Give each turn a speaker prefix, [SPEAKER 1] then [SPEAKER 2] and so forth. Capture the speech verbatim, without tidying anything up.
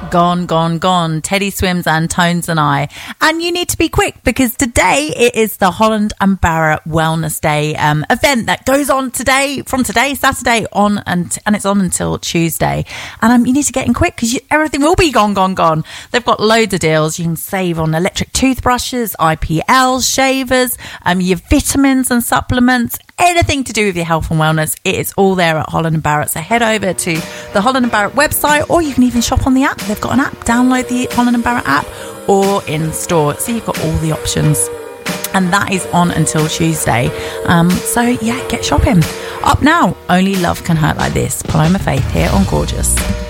[SPEAKER 1] Gone, gone, gone. Teddy Swims and Tones and I. And you need to be quick because today it is the Holland and Barrett Wellness Day um, event that goes on today, from today, Saturday, on and and it's on until Tuesday. And um, you need to get in quick because everything will be gone, gone, gone. They've got loads of deals. You can save on electric toothbrushes, I P L, shavers, um, your vitamins and supplements, anything to do with your health and wellness. It is all there at Holland and Barrett. So head over to the Holland and Barrett website, or you can even shop on the app. They've got an app. Download the Holland and Barrett app or in store. So you've got all the options. And that is on until Tuesday. Um, so yeah, get shopping. Up now, Only Love Can Hurt Like This. Paloma Faith here on Gorgeous.